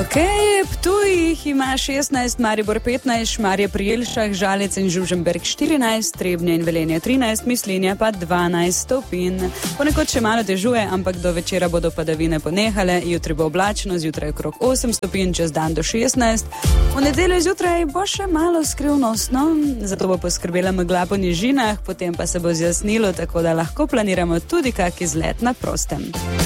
Ok, Ptuj jih ima 16, Maribor 15, Šmarje pri Jelšah, Žalec in Žužemberk 14, Trebnje in Velenje 13, Mislinja pa 12 stopinj. Ponekod še malo dežuje, ampak do večera bodo padavine ponehale, jutri bo oblačno, zjutraj okrog 8 stopinj, čez dan do 16. V nedeljo zjutraj bo še malo skrivnostno, zato bo poskrbela megla po nižinah, potem pa se bo zjasnilo, tako da lahko planiramo tudi kak izlet na prostem.